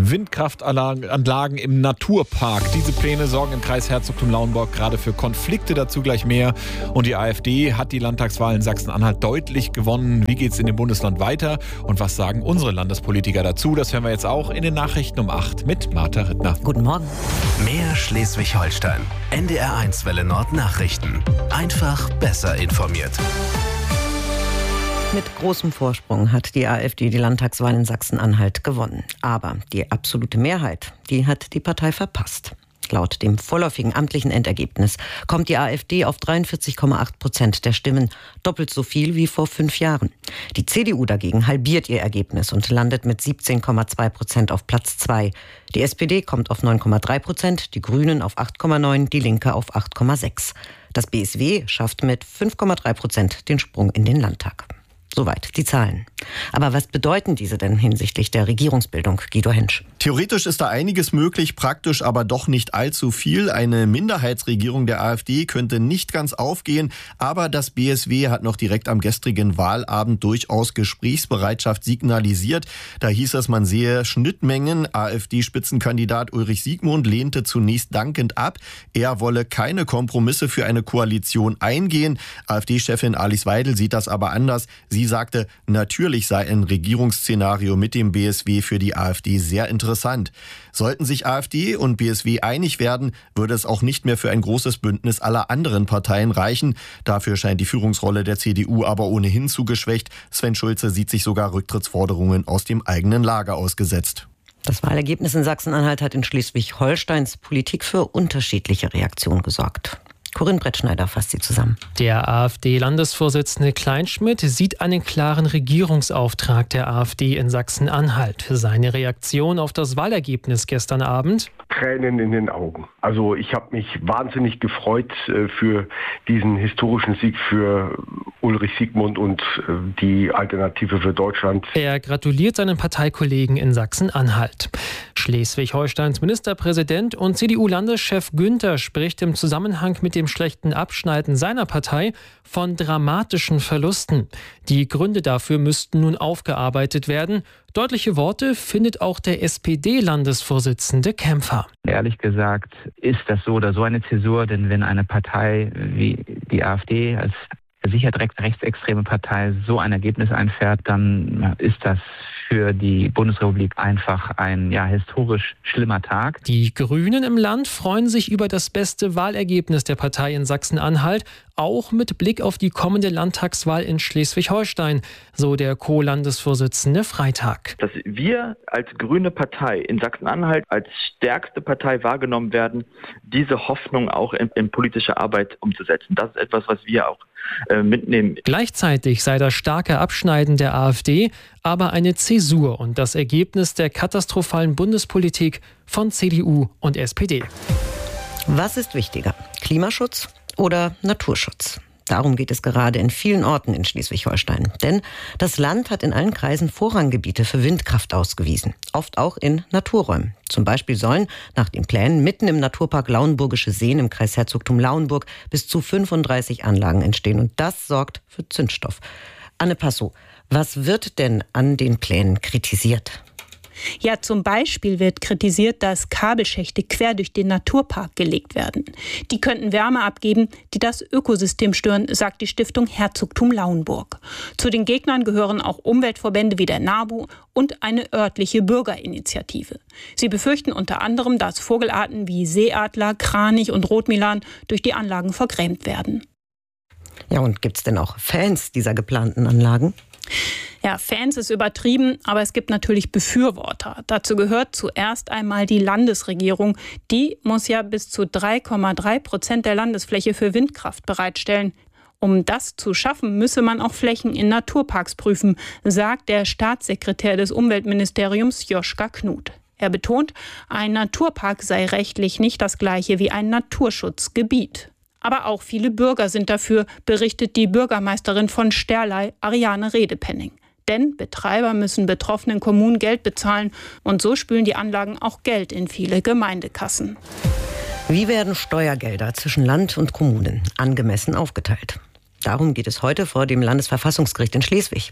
Windkraftanlagen im Naturpark. Diese Pläne sorgen im Kreis Herzogtum Lauenburg gerade für Konflikte, dazu gleich mehr. Und die AfD hat die Landtagswahl in Sachsen-Anhalt deutlich gewonnen. Wie geht es in dem Bundesland weiter? Und was sagen unsere Landespolitiker dazu? Das hören wir jetzt auch in den Nachrichten um 8 mit Martha Rittner. Guten Morgen. Mehr Schleswig-Holstein. NDR1 Welle Nord Nachrichten. Einfach besser informiert. Mit großem Vorsprung hat die AfD die Landtagswahl in Sachsen-Anhalt gewonnen. Aber die absolute Mehrheit, die hat die Partei verpasst. Laut dem vorläufigen amtlichen Endergebnis kommt die AfD auf 43,8% der Stimmen, doppelt so viel wie vor 5 Jahren. Die CDU dagegen halbiert ihr Ergebnis und landet mit 17,2% auf Platz 2. Die SPD kommt auf 9,3%, die Grünen auf 8,9%, die Linke auf 8,6%. Das BSW schafft mit 5,3% den Sprung in den Landtag. Soweit die Zahlen. Aber was bedeuten diese denn hinsichtlich der Regierungsbildung, Guido Hentsch? Theoretisch ist da einiges möglich, praktisch aber doch nicht allzu viel. Eine Minderheitsregierung der AfD könnte nicht ganz aufgehen, aber das BSW hat noch direkt am gestrigen Wahlabend durchaus Gesprächsbereitschaft signalisiert. Da hieß es, man sehe Schnittmengen. AfD-Spitzenkandidat Ulrich Siegmund lehnte zunächst dankend ab. Er wolle keine Kompromisse für eine Koalition eingehen. AfD-Chefin Alice Weidel sieht das aber anders. Sie sagte, natürlich sei ein Regierungsszenario mit dem BSW für die AfD sehr interessant. Sollten sich AfD und BSW einig werden, würde es auch nicht mehr für ein großes Bündnis aller anderen Parteien reichen. Dafür scheint die Führungsrolle der CDU aber ohnehin zu geschwächt. Sven Schulze sieht sich sogar Rücktrittsforderungen aus dem eigenen Lager ausgesetzt. Das Wahlergebnis in Sachsen-Anhalt hat in Schleswig-Holsteins Politik für unterschiedliche Reaktionen gesorgt. Corinne Brettschneider fasst sie zusammen. Der AfD-Landesvorsitzende Kleinschmidt sieht einen klaren Regierungsauftrag der AfD in Sachsen-Anhalt. Seine Reaktion auf das Wahlergebnis gestern Abend? Tränen in den Augen. Also ich habe mich wahnsinnig gefreut für diesen historischen Sieg für Ulrich Siegmund und die Alternative für Deutschland. Er gratuliert seinen Parteikollegen in Sachsen-Anhalt. Schleswig-Holsteins Ministerpräsident und CDU-Landeschef Günther spricht im Zusammenhang mit dem schlechten Abschneiden seiner Partei von dramatischen Verlusten. Die Gründe dafür müssten nun aufgearbeitet werden. Deutliche Worte findet auch der SPD-Landesvorsitzende Kämpfer. Ehrlich gesagt ist das so oder so eine Zäsur, denn wenn eine Partei wie die AfD als sicher direkt rechtsextreme Partei so ein Ergebnis einfährt, dann ist das für die Bundesrepublik einfach ein historisch schlimmer Tag. Die Grünen im Land freuen sich über das beste Wahlergebnis der Partei in Sachsen-Anhalt, auch mit Blick auf die kommende Landtagswahl in Schleswig-Holstein, so der Co-Landesvorsitzende Freitag. Dass wir als grüne Partei in Sachsen-Anhalt als stärkste Partei wahrgenommen werden, diese Hoffnung auch in politische Arbeit umzusetzen. Das ist etwas, was wir auch mitnehmen. Gleichzeitig sei das starke Abschneiden der AfD aber eine Zäsur und das Ergebnis der katastrophalen Bundespolitik von CDU und SPD. Was ist wichtiger? Klimaschutz oder Naturschutz? Darum geht es gerade in vielen Orten in Schleswig-Holstein. Denn das Land hat in allen Kreisen Vorranggebiete für Windkraft ausgewiesen. Oft auch in Naturräumen. Zum Beispiel sollen nach den Plänen mitten im Naturpark Lauenburgische Seen im Kreis Herzogtum Lauenburg bis zu 35 Anlagen entstehen. Und das sorgt für Zündstoff. Anne Passow, was wird denn an den Plänen kritisiert? Ja, zum Beispiel wird kritisiert, dass Kabelschächte quer durch den Naturpark gelegt werden. Die könnten Wärme abgeben, die das Ökosystem stören, sagt die Stiftung Herzogtum Lauenburg. Zu den Gegnern gehören auch Umweltverbände wie der NABU und eine örtliche Bürgerinitiative. Sie befürchten unter anderem, dass Vogelarten wie Seeadler, Kranich und Rotmilan durch die Anlagen vergrämt werden. Ja, und gibt es denn auch Fans dieser geplanten Anlagen? Ja, Fans ist übertrieben, aber es gibt natürlich Befürworter. Dazu gehört zuerst einmal die Landesregierung. Die muss ja bis zu 3,3% der Landesfläche für Windkraft bereitstellen. Um das zu schaffen, müsse man auch Flächen in Naturparks prüfen, sagt der Staatssekretär des Umweltministeriums Joschka Knut. Er betont, ein Naturpark sei rechtlich nicht das gleiche wie ein Naturschutzgebiet. Aber auch viele Bürger sind dafür, berichtet die Bürgermeisterin von Sterlei, Ariane Redepenning. Denn Betreiber müssen betroffenen Kommunen Geld bezahlen und so spülen die Anlagen auch Geld in viele Gemeindekassen. Wie werden Steuergelder zwischen Land und Kommunen angemessen aufgeteilt? Darum geht es heute vor dem Landesverfassungsgericht in Schleswig.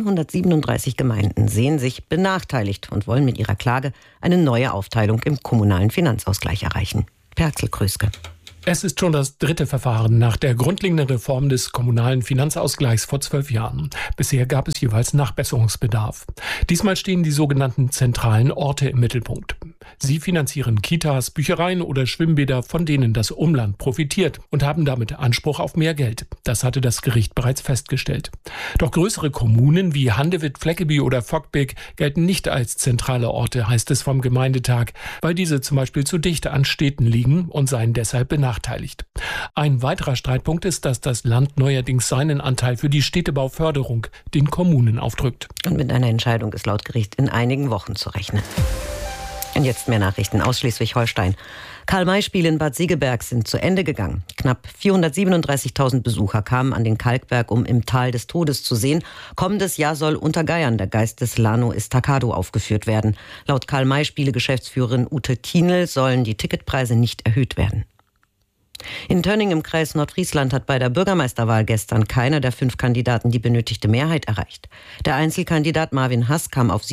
137 Gemeinden sehen sich benachteiligt und wollen mit ihrer Klage eine neue Aufteilung im kommunalen Finanzausgleich erreichen. Per Axel Kröske. Es ist schon das dritte Verfahren nach der grundlegenden Reform des kommunalen Finanzausgleichs vor 12 Jahren. Bisher gab es jeweils Nachbesserungsbedarf. Diesmal stehen die sogenannten zentralen Orte im Mittelpunkt. Sie finanzieren Kitas, Büchereien oder Schwimmbäder, von denen das Umland profitiert und haben damit Anspruch auf mehr Geld. Das hatte das Gericht bereits festgestellt. Doch größere Kommunen wie Handewitt, Fleckeby oder Voggtbeek gelten nicht als zentrale Orte, heißt es vom Gemeindetag, weil diese zum Beispiel zu dicht an Städten liegen und seien deshalb benachteiligt. Ein weiterer Streitpunkt ist, dass das Land neuerdings seinen Anteil für die Städtebauförderung den Kommunen aufdrückt. Und mit einer Entscheidung ist laut Gericht in einigen Wochen zu rechnen. Und jetzt mehr Nachrichten aus Schleswig-Holstein. Karl-May-Spiele in Bad Segeberg sind zu Ende gegangen. Knapp 437.000 Besucher kamen an den Kalkberg, um im Tal des Todes zu sehen. Kommendes Jahr soll unter Geiern der Geist des Lano Estacado aufgeführt werden. Laut Karl-May-Spiele-Geschäftsführerin Ute Kienl sollen die Ticketpreise nicht erhöht werden. In Tönning im Kreis Nordfriesland hat bei der Bürgermeisterwahl gestern keiner der 5 Kandidaten die benötigte Mehrheit erreicht. Der Einzelkandidat Marvin Hass kam auf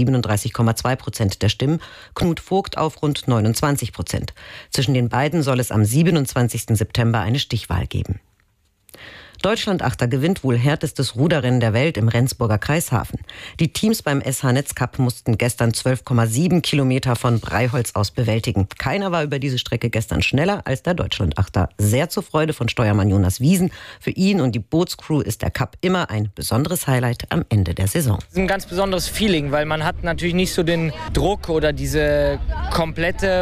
37,2% der Stimmen, Knut Vogt auf rund 29%. Zwischen den beiden soll es am 27. September eine Stichwahl geben. Deutschlandachter gewinnt wohl härtestes Ruderrennen der Welt im Rendsburger Kreishafen. Die Teams beim SH Netz Cup mussten gestern 12,7 Kilometer von Breiholz aus bewältigen. Keiner war über diese Strecke gestern schneller als der Deutschlandachter. Sehr zur Freude von Steuermann Jonas Wiesen. Für ihn und die Bootscrew ist der Cup immer ein besonderes Highlight am Ende der Saison. Es ist ein ganz besonderes Feeling, weil man hat natürlich nicht so den Druck oder diese komplette,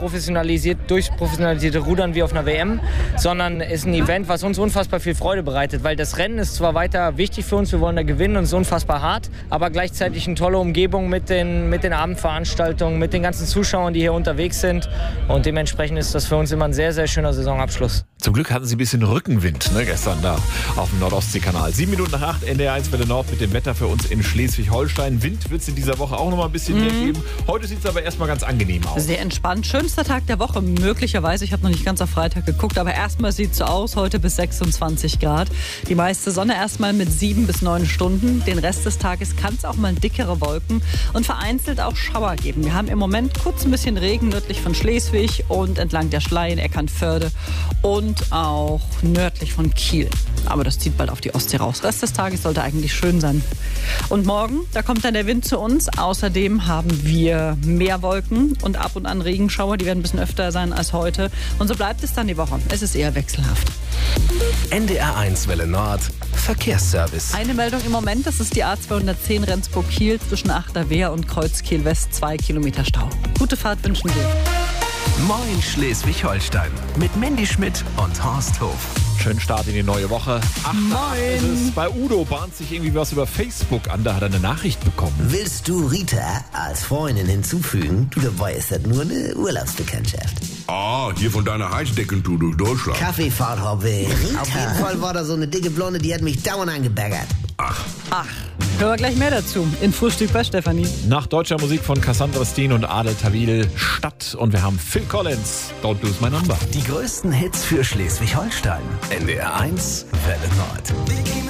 durchprofessionalisierte Rudern wie auf einer WM, sondern es ist ein Event, was uns unfassbar viel Freude bereitet, weil das Rennen ist zwar weiter wichtig für uns, wir wollen da gewinnen und es ist unfassbar hart, aber gleichzeitig eine tolle Umgebung mit den Abendveranstaltungen, mit den ganzen Zuschauern, die hier unterwegs sind und dementsprechend ist das für uns immer ein sehr, sehr schöner Saisonabschluss. Zum Glück hatten sie ein bisschen Rückenwind gestern da auf dem Nordostseekanal. 7 Minuten nach 8, NDR 1 Welle Nord mit dem Wetter für uns in Schleswig-Holstein. Wind wird es in dieser Woche auch noch mal ein bisschen mehr geben. Heute sieht es aber erstmal ganz angenehm aus. Sehr entspannt. Schönster Tag der Woche möglicherweise. Ich habe noch nicht ganz auf Freitag geguckt, aber erstmal sieht es so aus. Heute bis 26 Grad. Die meiste Sonne erstmal mit 7 bis 9 Stunden. Den Rest des Tages kann es auch mal dickere Wolken und vereinzelt auch Schauer geben. Wir haben im Moment kurz ein bisschen Regen nördlich von Schleswig und entlang der Schleien, Eckernförde und auch nördlich von Kiel. Aber das zieht bald auf die Ostsee raus. Rest des Tages sollte eigentlich schön sein. Und morgen, da kommt dann der Wind zu uns. Außerdem haben wir mehr Wolken und ab und an Regenschauer. Die werden ein bisschen öfter sein als heute. Und so bleibt es dann die Woche. Es ist eher wechselhaft. NDR 1 Welle Nord, Verkehrsservice. Eine Meldung im Moment, das ist die A210 Rendsburg-Kiel zwischen Achterwehr und Kreuzkiel West, 2 Kilometer Stau. Gute Fahrt wünschen wir. Moin Schleswig-Holstein mit Mandy Schmidt und Horst Hof. Schönen Start in die neue Woche. Moin. Bei Udo bahnt sich irgendwie was über Facebook an. Da hat er eine Nachricht bekommen. Willst du Rita als Freundin hinzufügen? Du, dabei ist das nur eine Urlaubsbekanntschaft. Ah, hier von deiner Heizdeckentour durch Deutschland. Kaffeefahrt-Hobby. Auf jeden Fall war da so eine dicke Blonde, die hat mich dauernd angebaggert. Ach. Hören wir gleich mehr dazu in Frühstück bei Stefanie. Nach deutscher Musik von Cassandra Steen und Adel Tawil Stadt. Und wir haben Phil Collins, Don't Lose My Number. Die größten Hits für Schleswig-Holstein. NDR 1 Welle Nord.